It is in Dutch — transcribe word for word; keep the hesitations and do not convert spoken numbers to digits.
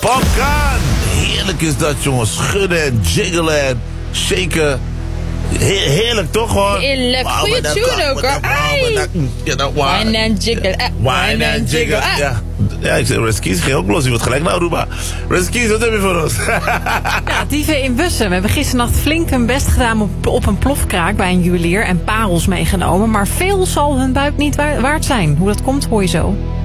Popcorn! Heerlijk is dat, jongens. Schudden en jiggelen en shaken. He- heerlijk, toch, hoor? Heerlijk. Goeie tune ook, hoor. Wine and jiggle. Uh, Wine and jiggle. Uh. Ja. Ja, ik zeg, Reskies ging ook los. Je wordt gelijk naar Aruba. Reskies, wat heb je voor ons? Ja, dieven in bussen. We hebben gisternacht flink hun best gedaan op, op een plofkraak bij een juwelier en parels meegenomen. Maar veel zal hun buit niet wa- waard zijn. Hoe dat komt, hoor je zo.